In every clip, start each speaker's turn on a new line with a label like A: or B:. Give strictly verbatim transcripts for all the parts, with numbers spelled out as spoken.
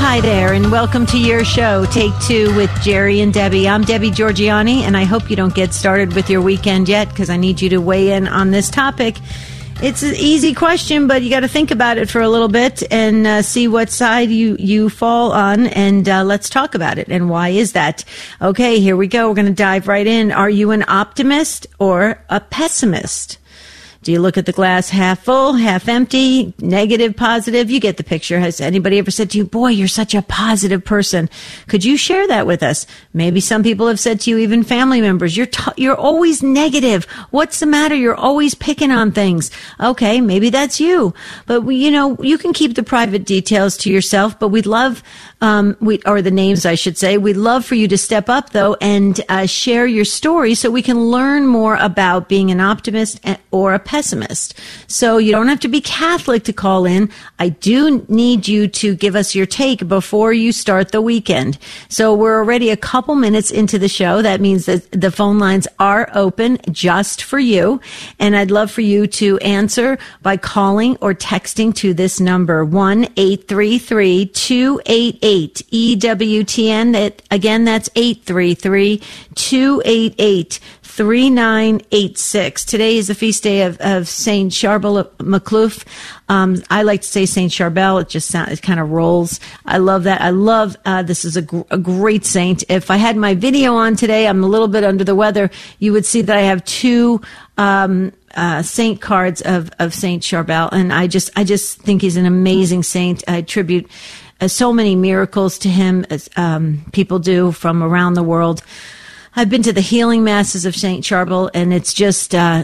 A: Hi there, and welcome to your show, Take Two with Jerry and Debbie. I'm Debbie Georgianni, and I hope you don't get started with your weekend yet, because I need you to weigh in on this topic. It's an easy question, but you got to think about it for a little bit and uh, see what side you, you fall on, and uh, let's talk about it. And why is that? Okay, here we go. We're going to dive right in. Are you an optimist or a pessimist? Do you look at the glass half full, half empty, negative, positive? You get the picture. Has anybody ever said to you, boy, you're such a positive person? Could you share that with us? Maybe some people have said to you, even family members, you're t- you're always negative. What's the matter? You're always picking on things. Okay, maybe that's you. But, we, you know, you can keep the private details to yourself, but we'd love, um, we or the names, I should say, we'd love for you to step up, though, and uh, share your story so we can learn more about being an optimist or a pessimist. So you don't have to be Catholic to call in. I do need you to give us your take before you start the weekend. So we're already a couple minutes into the show. That means that the phone lines are open just for you. And I'd love for you to answer by calling or texting to this number, one eight three three, two eight eight, E W T N. That, again, that's eight three three, two eight eight, three nine eight six. Today is the feast day of, of Saint Charbel Macluf. Um, I like to say Saint Charbel. It just sounds, it kind of rolls. I love that. I love, uh, this is a, gr- a great saint. If I had my video on today, I'm a little bit under the weather. You would see that I have two, um, uh, saint cards of, of Saint Charbel. And I just, I just think he's an amazing saint. I attribute uh, so many miracles to him, as, um, people do from around the world. I've been to the healing masses of Saint Charbel, and it's just, uh,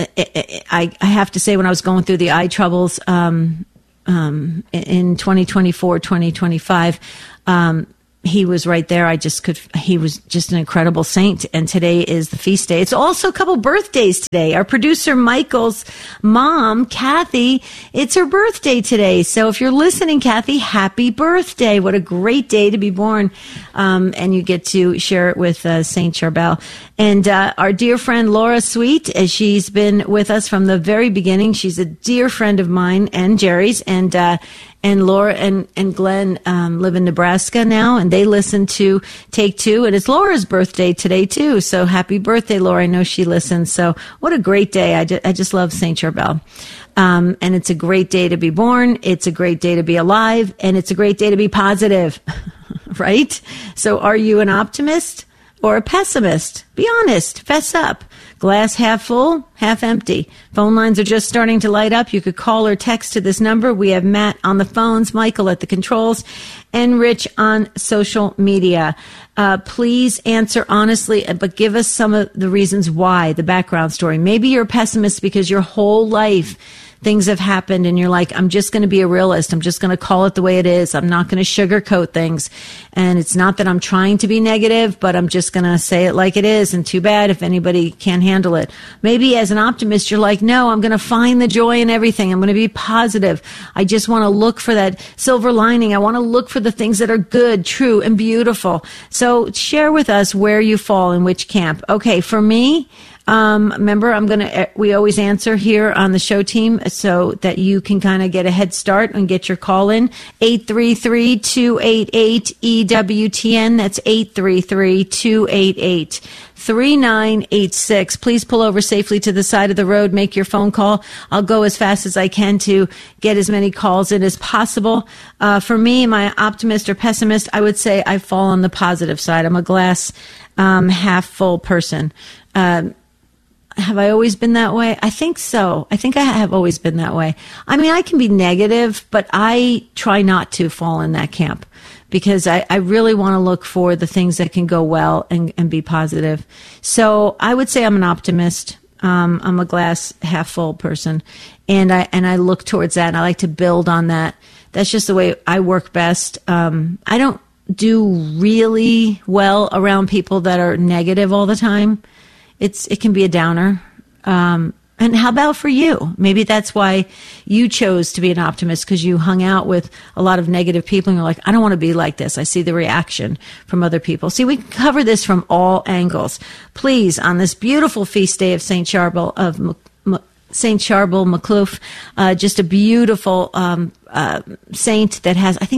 A: I, I have to say, when I was going through the eye troubles, um, um, in twenty twenty-four, twenty twenty-five, um, he was right there. I just could, he was just an incredible saint. And today is the feast day. It's also a couple birthdays today. Our producer Michael's mom, Kathy, it's her birthday today. So if you're listening, Kathy, happy birthday. What a great day to be born. Um, and you get to share it with uh, Saint Charbel. And uh, our dear friend Laura Sweet, as she's been with us from the very beginning. She's a dear friend of mine and Jerry's. And, uh, And Laura and, and Glenn um, live in Nebraska now, and they listen to Take Two. And it's Laura's birthday today, too. So happy birthday, Laura. I know she listens. So what a great day. I, ju- I just love Saint Charbel. Um, and it's a great day to be born. It's a great day to be alive. And it's a great day to be positive, right? So are you an optimist or a pessimist? Be honest. Fess up. Glass half full, half empty. Phone lines are just starting to light up. You could call or text to this number. We have Matt on the phones, Michael at the controls, and Rich on social media. Uh, please answer honestly, but give us some of the reasons why, the background story. Maybe you're a pessimist because your whole life things have happened and you're like, I'm just going to be a realist. I'm just going to call it the way it is. I'm not going to sugarcoat things. And it's not that I'm trying to be negative, but I'm just going to say it like it is. And too bad if anybody can't handle it. Maybe as an optimist, you're like, no, I'm going to find the joy in everything. I'm going to be positive. I just want to look for that silver lining. I want to look for the things that are good, true, and beautiful. So share with us where you fall in which camp. Okay, for me, Um, remember, I'm going to, we always answer here on the show team so that you can kind of get a head start and get your call in. eight three three, two eight eight, E W T N. That's eight three three, two eight eight, three nine eight six. Please pull over safely to the side of the road. Make your phone call. I'll go as fast as I can to get as many calls in as possible. Uh, for me, am I an optimist or pessimist? I would say I fall on the positive side. I'm a glass, um, half full person. Um, Have I always been that way? I think so. I think I have always been that way. I mean, I can be negative, but I try not to fall in that camp because I, I really want to look for the things that can go well and, and be positive. So I would say I'm an optimist. Um, I'm a glass half full person, and I and I look towards that. And I like to build on that. That's just the way I work best. Um, I don't do really well around people that are negative all the time. It's it can be a downer. Um, and how about for you? Maybe that's why you chose to be an optimist, because you hung out with a lot of negative people and you're like, I don't want to be like this. I see the reaction from other people. See, we can cover this from all angles. Please, on this beautiful feast day of Saint Charbel of M- M- Saint Charbel Macluf, uh, just a beautiful um, uh, saint that has, I think,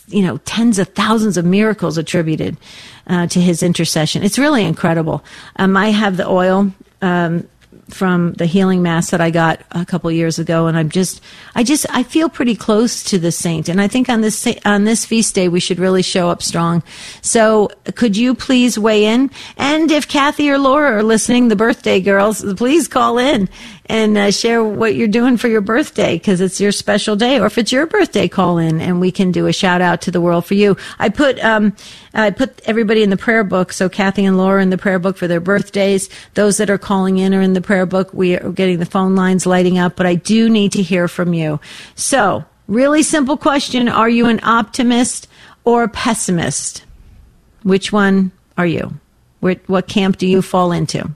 A: you know, tens of thousands of miracles attributed uh, to his intercession. It's really incredible. Um, I have the oil um, from the healing mass that I got a couple years ago, and I'm just, I just, I feel pretty close to the saint. And I think on this on this feast day, we should really show up strong. So, could you please weigh in? And if Kathy or Laura are listening, the birthday girls, please call in and uh, share what you're doing for your birthday, because it's your special day. Or if it's your birthday, call in and we can do a shout out to the world for you. I put um, I put everybody in the prayer book. So Kathy and Laura in the prayer book for their birthdays. Those that are calling in are in the prayer book. We are getting the phone lines lighting up, but I do need to hear from you. So, really simple question: are you an optimist or a pessimist? Which one are you? Where, what camp do you fall into?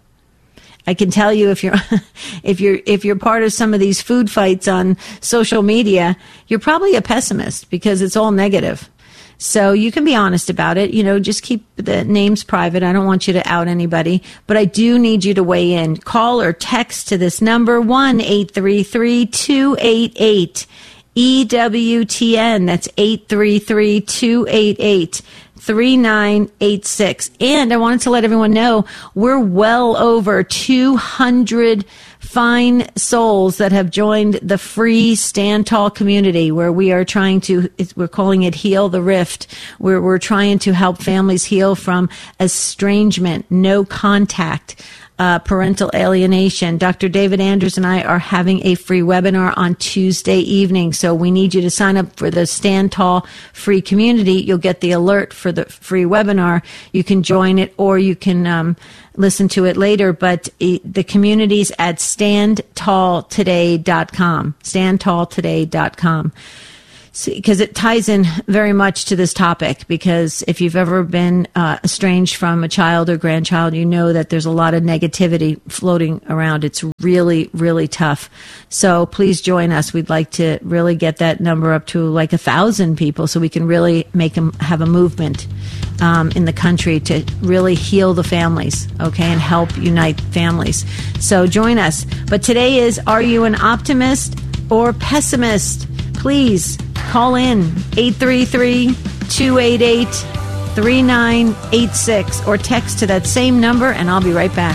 A: I can tell you if you're if you're if you're part of some of these food fights on social media, you're probably a pessimist because it's all negative. So you can be honest about it. You know, just keep the names private. I don't want you to out anybody, but I do need you to weigh in. Call or text to this number, one eight three three, two eight eight, E W T N. That's eight three three, two eight eight, three nine eight six. And I wanted to let everyone know we're well over two hundred fine souls that have joined the free Stand Tall community, where we are trying to, we're calling it Heal the Rift, where we're trying to help families heal from estrangement, no contact, Uh, parental alienation. Doctor David Anders and I are having a free webinar on Tuesday evening. So we need you to sign up for the Stand Tall free community. You'll get the alert for the free webinar. You can join it or you can um, listen to it later. But it, the community's at stand tall today dot com. stand tall today dot com. Because it ties in very much to this topic, because if you've ever been uh, estranged from a child or grandchild, you know that there's a lot of negativity floating around. It's really, really tough. So please join us. We'd like to really get that number up to like a thousand people so we can really make them have a movement um, in the country to really heal the families, okay, and help unite families. So join us. But today is, are you an optimist or pessimist? Please call in eight three three, two eight eight, three nine eight six or text to that same number, and I'll be right back.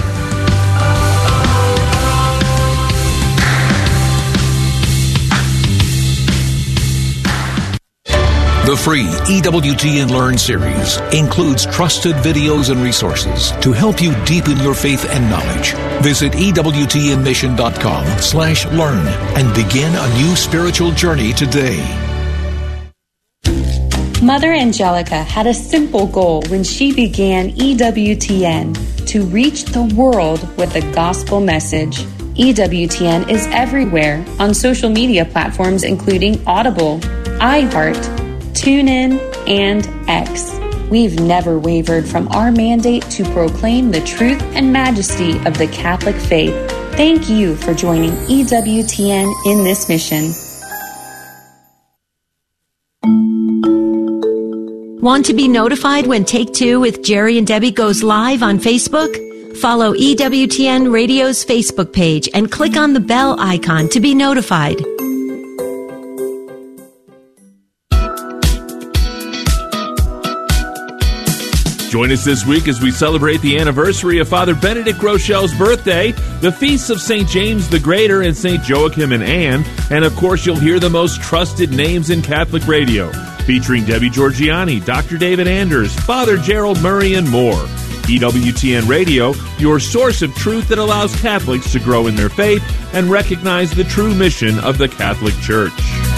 B: The free E W T N Learn series includes trusted videos and resources to help you deepen your faith and knowledge. Visit E W T N mission dot com slash learn and begin a new spiritual journey today.
C: Mother Angelica had a simple goal when she began E W T N: to reach the world with the gospel message. E W T N is everywhere on social media platforms including Audible, iHeart, TuneIn, and X. We've never wavered from our mandate to proclaim the truth and majesty of the Catholic faith. Thank you for joining E W T N in this mission.
A: Want to be notified when Take Two with Jerry and Debbie goes live on Facebook? Follow E W T N Radio's Facebook page and click on the bell icon to be notified.
D: Join us this week as we celebrate the anniversary of Father Benedict Rochelle's birthday, the feasts of Saint James the Greater and Saint Joachim and Anne, and of course you'll hear the most trusted names in Catholic radio, featuring Debbie Georgianni, Doctor David Anders, Father Gerald Murray, and more. E W T N Radio, your source of truth that allows Catholics to grow in their faith and recognize the true mission of the Catholic Church.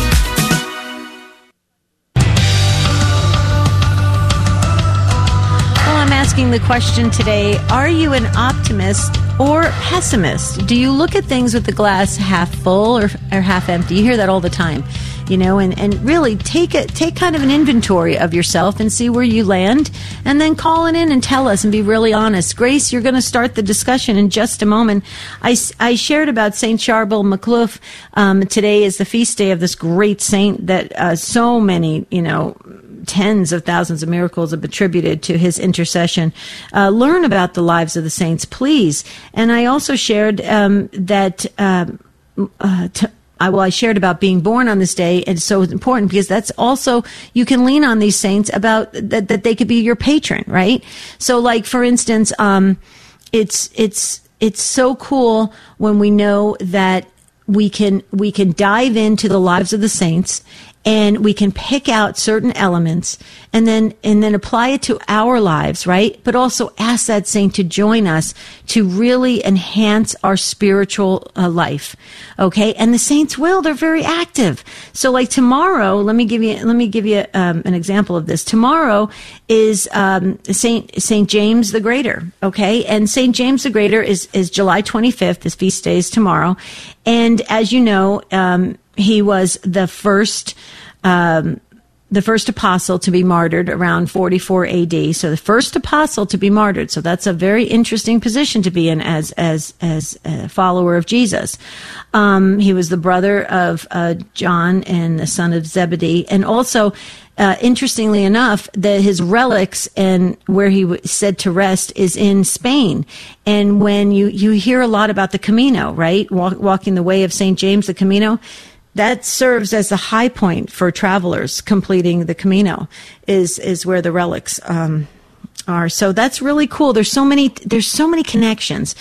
A: Asking the question today, are you an optimist or pessimist? Do you look at things with the glass half full or, or half empty? You hear that all the time, you know, and, and really take a, take kind of an inventory of yourself and see where you land, and then call it in and tell us and be really honest. Grace, you're going to start the discussion in just a moment. I, I shared about Saint Charbel Macluf. Um, today is the feast day of this great saint that uh, so many, you know, tens of thousands of miracles have attributed to his intercession. Uh, learn about the lives of the saints, please. And I also shared um, that um, uh, t- I, well, I shared about being born on this day, and it's so important because that's also, you can lean on these saints about that, that they could be your patron, right? So like, for instance, um, it's, it's, it's so cool when we know that we can, we can dive into the lives of the saints, and we can pick out certain elements and then, and then apply it to our lives, right? But also ask that saint to join us to really enhance our spiritual uh, life. Okay. And the saints will, they're very active. So like tomorrow, let me give you, let me give you um, an example of this. Tomorrow is, um, Saint, Saint James the Greater. Okay. And Saint James the Greater is, is July twenty-fifth. His feast day is tomorrow. And as you know, um, he was the first, um, the first apostle to be martyred around forty-four A D. So the first apostle to be martyred. So that's a very interesting position to be in as, as, as a follower of Jesus. Um, he was the brother of, uh, John and the son of Zebedee. And also, uh, interestingly enough, that his relics and where he was said to rest is in Spain. And when you, you hear a lot about the Camino, right? Walk, walking the way of Saint James, the Camino. That serves as the high point for travelers completing the Camino, is is where the relics um, are. So that's really cool. There's so many. There's so many connections.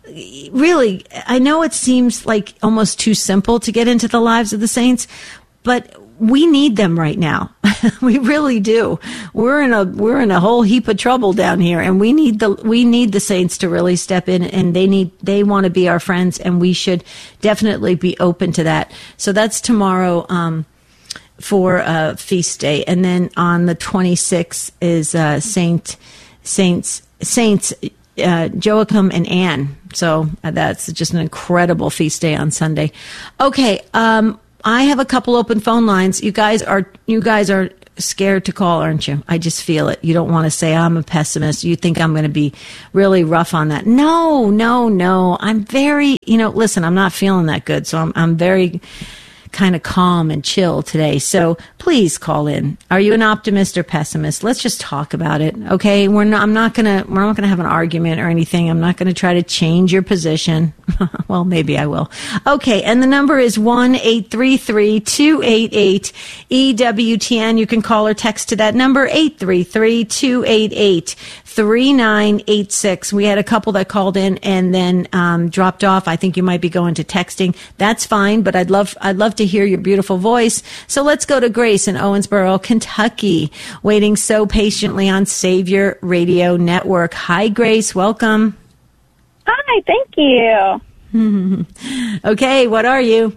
A: Really, I know it seems like almost too simple to get into the lives of the saints, but we need them right now. We really do. We're in a we're in a whole heap of trouble down here, and we need the we need the saints to really step in, and they need they want to be our friends, and we should definitely be open to that. So that's tomorrow um, for uh, feast day, and then on the twenty-sixth is uh, Saint Saints Saints uh, Joachim and Anne. So uh, that's just an incredible feast day on Sunday. Okay. Um, I have a couple open phone lines. You guys are, you guys are scared to call, aren't you? I just feel it. You don't want to say I'm a pessimist. You think I'm going to be really rough on that. No, no, no. I'm very, you know, listen, I'm not feeling that good. So I'm, I'm very kind of calm and chill today. So please call in. Are you an optimist or pessimist? Let's just talk about it. Okay. We're not, I'm not going to, we're not going to have an argument or anything. I'm not going to try to change your position. Well, maybe I will. Okay. And the number is one eight three three, two eight eight, E W T N. You can call or text to that number, eight three three, two eight eight, three nine eight six. We had a couple that called in and then um, dropped off. I think you might be going to texting. That's fine, but I'd love, I'd love to hear your beautiful voice. So let's go to Grace in Owensboro, Kentucky, waiting so patiently on Savior Radio Network. Hi, Grace. Welcome.
E: Hi. Thank you.
A: Okay. What are you?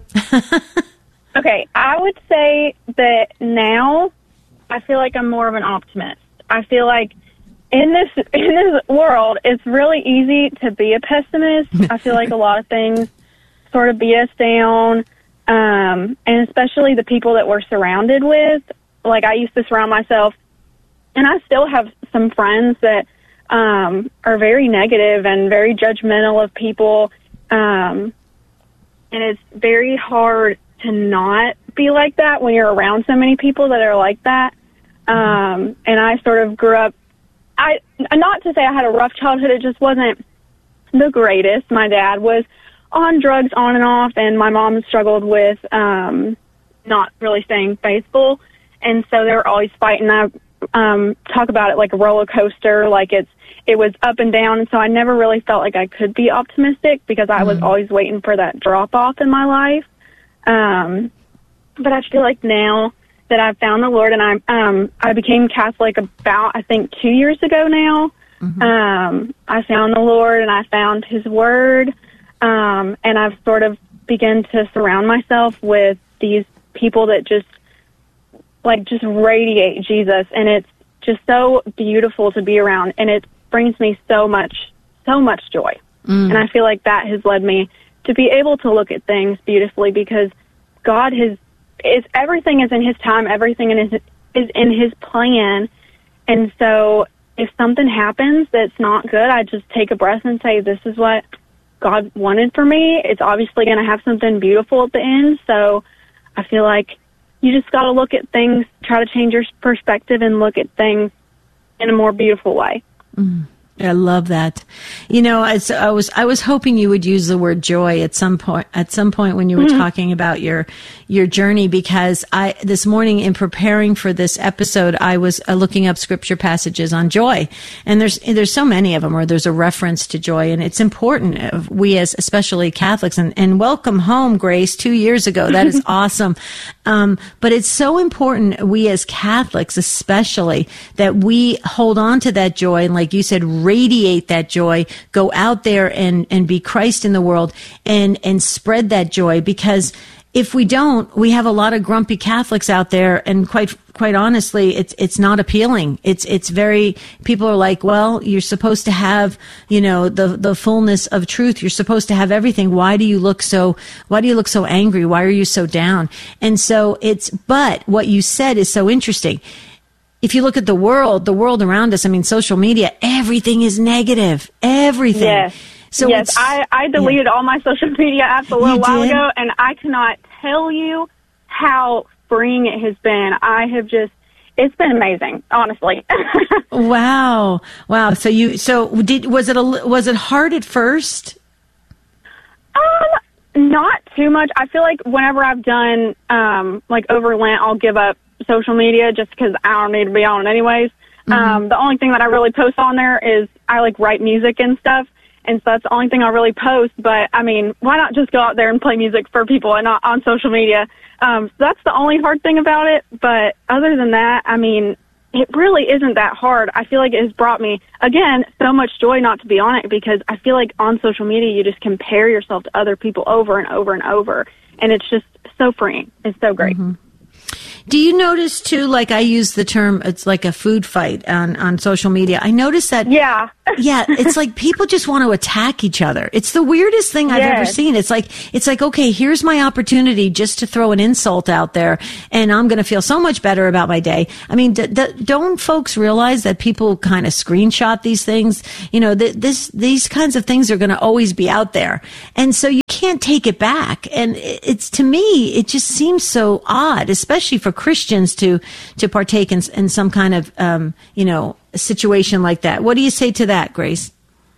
E: Okay. I would say that now I feel like I'm more of an optimist. I feel like in this, in this world, it's really easy to be a pessimist. I feel like a lot of things sort of beat us down. Um, and especially the people that we're surrounded with. Like, I used to surround myself, and I still have some friends that um, are very negative and very judgmental of people. Um, and it's very hard to not be like that when you're around so many people that are like that. Um, and I sort of grew up, I not to say I had a rough childhood, it just wasn't the greatest. My dad was on drugs on and off, and my mom struggled with um, not really staying faithful, and so they were always fighting. I um, talk about it like a roller coaster, like it's it was up and down, and so I never really felt like I could be optimistic because I was always waiting for that drop-off in my life. Um, but I feel like now that I've found the Lord, and I um, I became Catholic about, I think, two years ago now. Mm-hmm. Um, I found the Lord, and I found His Word. Um, and I've sort of begun to surround myself with these people that just, like, just radiate Jesus. And it's just so beautiful to be around. And it brings me so much, so much joy. Mm. And I feel like that has led me to be able to look at things beautifully because God has, is everything is in His time. Everything in his, is in His plan. And so if something happens that's not good, I just take a breath and say, this is what God wanted for me. It's obviously going to have something beautiful at the end. So I feel like you just got to look at things, try to change your perspective and look at things in a more beautiful way.
A: Mm. I love that. You know, as I was, I was hoping you would use the word joy at some point, at some point when you were mm-hmm. talking about your, your journey, because I, this morning in preparing for this episode, I was uh, looking up scripture passages on joy, and there's, there's so many of them where there's a reference to joy, and it's important. Uh, we as, especially Catholics, and, and welcome home, Grace, two years ago. That is awesome. Um, but it's so important, we as Catholics, especially, that we hold on to that joy. And like you said, radiate that joy, go out there and, and be Christ in the world and, and spread that joy. Because if we don't, we have a lot of grumpy Catholics out there, and quite, quite honestly, it's, it's not appealing. It's, it's very, people are like, well, you're supposed to have, you know, the, the fullness of truth. You're supposed to have everything. Why do you look so, why do you look so angry? Why are you so down? And so it's, but what you said is so interesting. If you look at the world, the world around us, I mean, social media, everything is negative. Everything.
E: Yes.
A: So
E: yes, I, I deleted yeah. all my social media apps a little
A: you
E: while
A: did?
E: ago, and I cannot tell you how freeing it has been. I have just, it's been amazing, honestly.
A: Wow. Wow. So you, so did, was it a, was it hard at first?
E: Um, not too much. I feel like whenever I've done, um, like over Lent, I'll give up social media just because I don't need to be on it anyways. Mm-hmm. Um, the only thing that I really post on there is I like write music and stuff. And so that's the only thing I really post. But, I mean, why not just go out there and play music for people and not on social media? Um, so that's the only hard thing about it. But other than that, I mean, it really isn't that hard. I feel like it has brought me, again, so much joy not to be on it, because I feel like on social media you just compare yourself to other people over and over and over. And it's just so freeing. It's so great.
A: Mm-hmm. Do you notice, too, like I use the term, it's like a food fight on, on social media. I notice that.
E: Yeah.
A: Yeah. It's like people just want to attack each other. It's the weirdest thing I've yes. ever seen. It's like, it's like, okay, here's my opportunity just to throw an insult out there, and I'm going to feel so much better about my day. I mean, d- d- don't folks realize that people kind of screenshot these things? You know, th- this, these kinds of things are going to always be out there. And so you can't take it back. And it's, to me, it just seems so odd, especially for Christians to, to partake in, in some kind of, um, you know, situation like that. What do you say to that, Grace?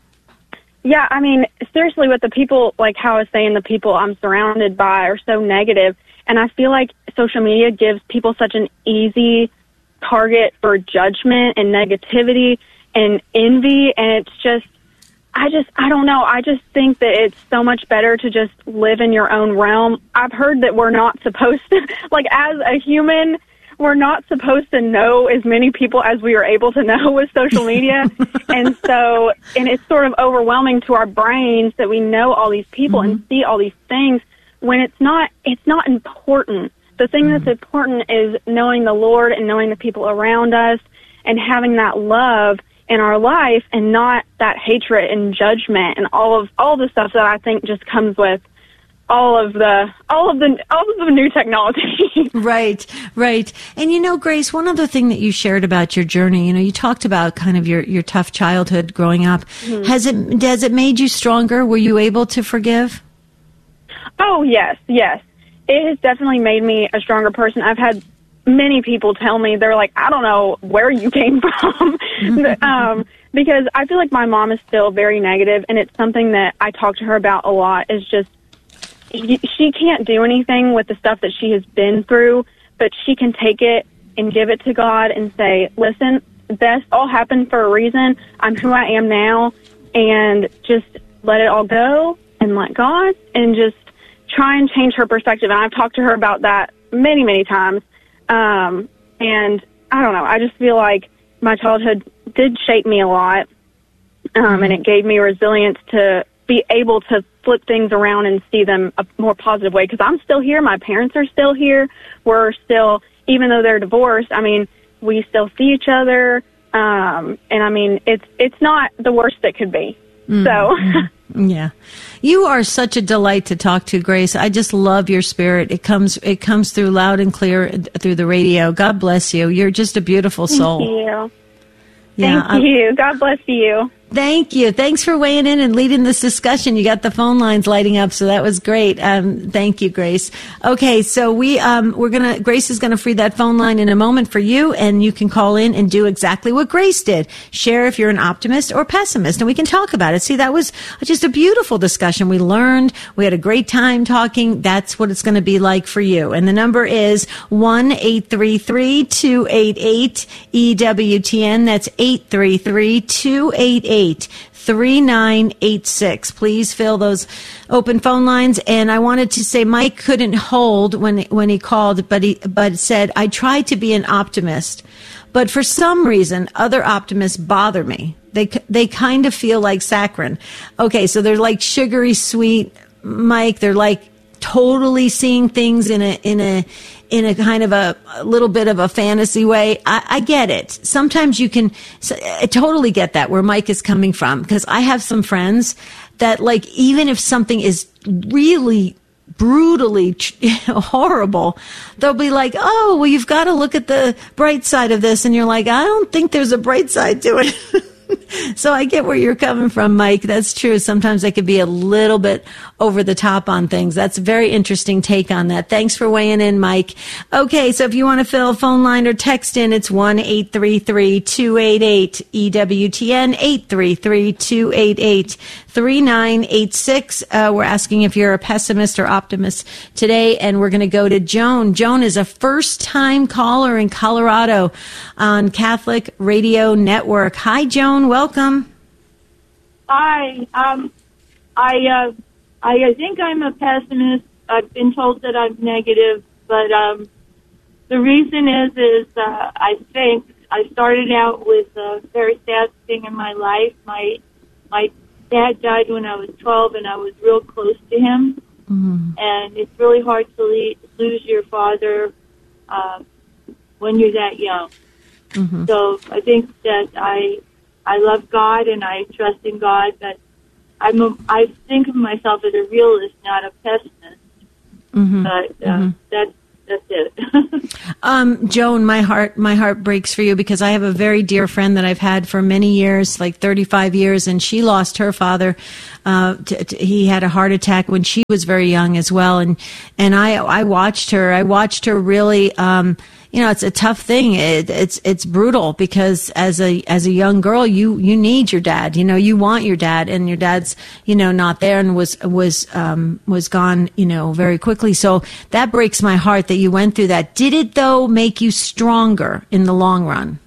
E: Yeah, I mean, seriously, with the people, like how I was saying, the people I'm surrounded by are so negative, and I feel like social media gives people such an easy target for judgment and negativity and envy, and it's just, I just, I don't know, I just think that it's so much better to just live in your own realm. I've heard that we're not supposed to, like, as a human, we're not supposed to know as many people as we are able to know with social media. And so, and it's sort of overwhelming to our brains that we know all these people mm-hmm. and see all these things when it's not, it's not important. The thing mm-hmm. that's important is knowing the Lord and knowing the people around us and having that love in our life, and not that hatred and judgment and all of, all the stuff that I think just comes with all of the all of the all of the new technology.
A: Right, right. And you know, Grace, one other thing that you shared about your journey, you know, you talked about kind of your, your tough childhood growing up. Mm-hmm. Has it has it made you stronger? Were you able to forgive?
E: Oh, yes, yes. It has definitely made me a stronger person. I've had many people tell me, they're like, I don't know where you came from. um, because I feel like my mom is still very negative, and it's something that I talk to her about a lot, is just she can't do anything with the stuff that she has been through, but she can take it and give it to God and say, listen, this all happened for a reason. I'm who I am now, and just let it all go and let God, and just try and change her perspective. And I've talked to her about that many, many times. Um, and I don't know, I just feel like my childhood did shape me a lot, um, and it gave me resilience to be able to flip things around and see them a more positive way, because I'm still here. My parents are still here. We're still, even though they're divorced, I mean, we still see each other. Um, and I mean, it's, it's not the worst it could be. Mm-hmm. So
A: yeah, you are such a delight to talk to, Grace. I just love your spirit. It comes, it comes through loud and clear through the radio. God bless you. You're just a beautiful soul.
E: Thank you.
A: Yeah,
E: Thank I'm, you. God bless you.
A: Thank you. Thanks for weighing in and leading this discussion. You got the phone lines lighting up, so that was great. Um, thank you, Grace. Okay, so we um, we're gonna Grace is gonna free that phone line in a moment for you, and you can call in and do exactly what Grace did. Share if you're an optimist or pessimist, and we can talk about it. See, that was just a beautiful discussion. We learned. We had a great time talking. That's what it's going to be like for you. And the number is one eight three three two eight eight E W T N. That's eight three three two eight eight three nine eight six. Please fill those open phone lines. And I wanted to say Mike couldn't hold when when he called, but he but said, I tried to be an optimist, but for some reason other optimists bother me. They they kind of feel like saccharine. Okay, so they're like sugary sweet, Mike. They're like totally seeing things in a in a in a kind of a, a little bit of a fantasy way. I, I get it. Sometimes you can, so I totally get that where Mike is coming from, because I have some friends that, like, even if something is really brutally horrible, they'll be like, oh, well, you've got to look at the bright side of this. And you're like, I don't think there's a bright side to it. So I get where you're coming from, Mike. That's true. Sometimes I could be a little bit over the top on things. That's a very interesting take on that. Thanks for weighing in, Mike. Okay, so if you want to fill a phone line or text in, it's one eight three three two eight eight E W T N, eight three three two eight eight three nine eight six. Uh, we're asking if you're a pessimist or optimist today, and we're going to go to Joan. Joan is a first-time caller in Colorado on Catholic Radio Network. Hi, Joan. Welcome.
F: Hi. Um, I, uh, I I think I'm a pessimist. I've been told that I'm negative, but um, the reason is is uh, I think I started out with a very sad thing in my life. My my dad died when I was twelve, and I was real close to him. Mm-hmm. And it's really hard to le- lose your father uh, when you're that young. Mm-hmm. So I think that I I love God and I trust in God, but I'm a, I think of myself as a realist, not a pessimist. Mm-hmm. But uh, mm-hmm. that's that's it.
A: um, Joan, my heart my heart breaks for you, because I have a very dear friend that I've had for many years, like thirty-five years, and she lost her father. Uh, t- t- he had a heart attack when she was very young as well, and and I I watched her. I watched her really. Um, You know, it's a tough thing. It, it's it's brutal, because as a as a young girl, you you need your dad. You know, you want your dad, and your dad's you know not there and was was um, was gone. You know, very quickly. So that breaks my heart that you went through that. Did it though make you stronger in the long run?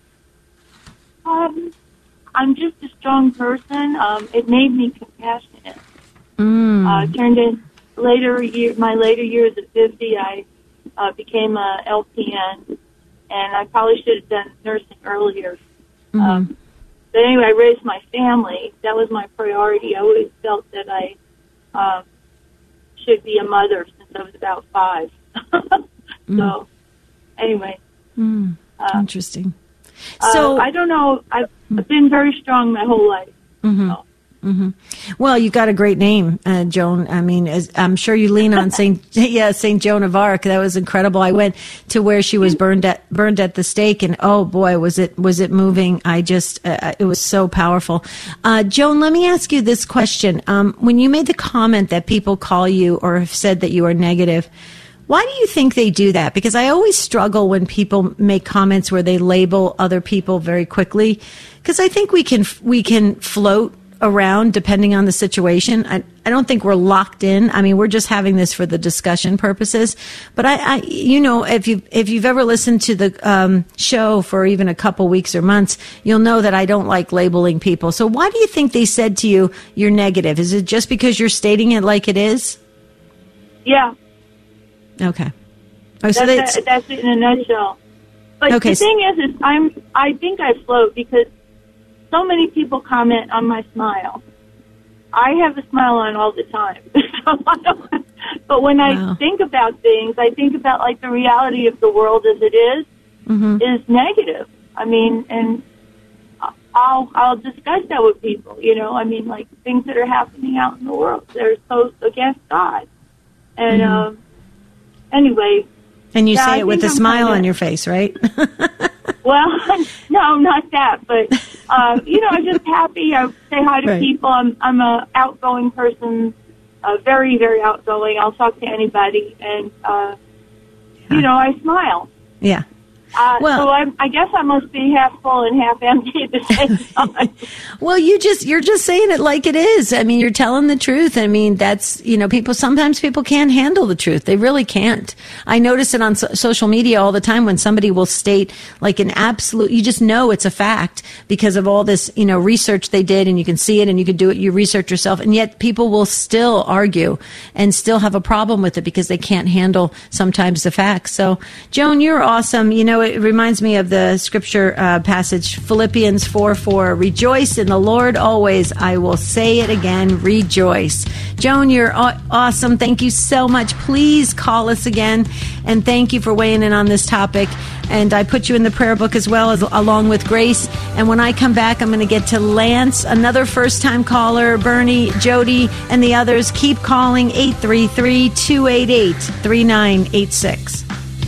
F: Um, I'm just a strong person. Um, it made me compassionate. Mm. Uh, turned in later year my later years at fifty. I. Uh, became a L P N, and I probably should have done nursing earlier. Mm-hmm. Um, but anyway, I raised my family. That was my priority. I always felt that I uh, should be a mother since I was about five. mm. So, anyway.
A: Mm. Uh, Interesting.
F: So uh, I don't know. I've, I've been very strong my whole life. Mm-hmm. So.
A: Mm-hmm. Well, you got a great name, uh, Joan. I mean, as, I'm sure you lean on Saint yeah Saint Joan of Arc. That was incredible. I went to where she was burned at burned at the stake, and oh boy, was it was it moving. I just uh, it was so powerful. Uh, Joan, let me ask you this question: um, when you made the comment that people call you or have said that you are negative, why do you think they do that? Because I always struggle when people make comments where they label other people very quickly. Because I think we can we can float around depending on the situation. I, I don't think we're locked in. I mean, we're just having this for the discussion purposes. But I, I you know, if you if you've ever listened to the um, show for even a couple weeks or months, you'll know that I don't like labeling people. So why do you think they said to you you're negative? Is it just because you're stating it like it is?
F: Yeah.
A: Okay. Oh, so
F: that's, a, that's it in a nutshell. But okay. The thing is, is I'm I think I float because so many people comment on my smile. I have a smile on all the time. so I don't, but when wow. I think about things, I think about like the reality of the world as it is, mm-hmm. is negative. I mean, and I'll I'll discuss that with people. You know, I mean, like things that are happening out in the world, they're so against God. And mm-hmm. um, anyway.
A: And you
F: yeah,
A: say
F: I
A: it with a
F: I'm
A: smile
F: kinda,
A: on your face, right?
F: Well, no, not that, but, uh, you know, I'm just happy. I say hi to
A: Right.
F: people. I'm, I'm a outgoing person, uh, very, very outgoing. I'll talk to anybody, and, uh,
A: Yeah.
F: you know, I smile.
A: Yeah.
F: Uh,
A: Well-
F: so I'm, I guess I must be half full and half empty at the same time.
A: Well, you just you're just saying it like it is. I mean, you're telling the truth. I mean, that's, you know, people sometimes people can't handle the truth. They really can't. I notice it on so- social media all the time when somebody will state like an absolute, you just know it's a fact because of all this, you know, research they did, and you can see it and you can do it, you research yourself, and yet people will still argue and still have a problem with it because they can't handle sometimes the facts. So, Joan, you're awesome. You know, it reminds me of the scripture uh, passage, Philippians four four, rejoice in the Lord always. I will say it again, rejoice. Joan, you're aw- awesome. Thank you so much. Please call us again, and thank you for weighing in on this topic. And I put you in the prayer book as well, as, along with Grace. And when I come back, I'm going to get to Lance, another first-time caller, Bernie, Jody, and the others. Keep calling eight three three, two eight eight, three nine eight six.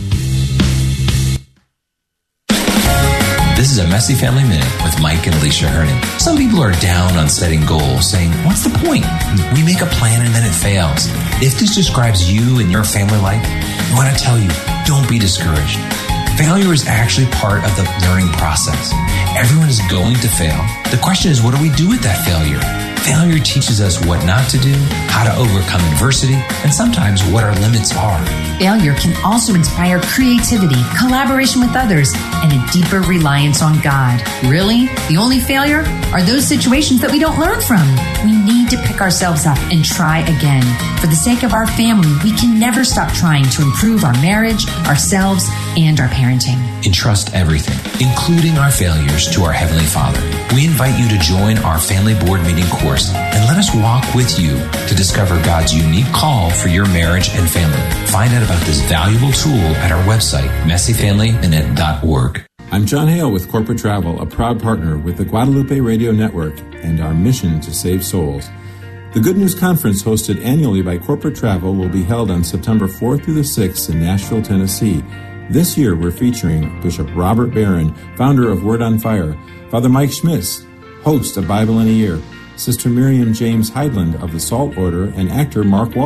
G: This is a Messy Family Minute with Mike and Alicia Hernan. Some people are down on setting goals, saying, what's the point? We make a plan and then it fails. If this describes you and your family life, I want to tell you, don't be discouraged. Failure is actually part of the learning process. Everyone is going to fail. The question is, what do we do with that failure? Failure teaches us what not to do, how to overcome adversity, and sometimes what our limits are.
H: Failure can also inspire creativity, collaboration with others, and a deeper reliance on God. Really? The only failure are those situations that we don't learn from. We need to pick ourselves up and try again. For the sake of our family, we can never stop trying to improve our marriage, ourselves, and our parenting.
G: Entrust everything, including our failures, to our Heavenly Father. We invite you to join our family board meeting course and let us walk with you to discover God's unique call for your marriage and family. Find out about this valuable tool at our website, messy family minute dot org.
I: I'm John Hale with Corporate Travel, a proud partner with the Guadalupe Radio Network and our mission to save souls. The Good News Conference, hosted annually by Corporate Travel, will be held on September fourth through the sixth in Nashville, Tennessee. This year, we're featuring Bishop Robert Barron, founder of Word on Fire, Father Mike Schmitz, host of Bible in a Year, Sister Miriam James Heidland of the Salt Order, and actor Mark Wahlberg.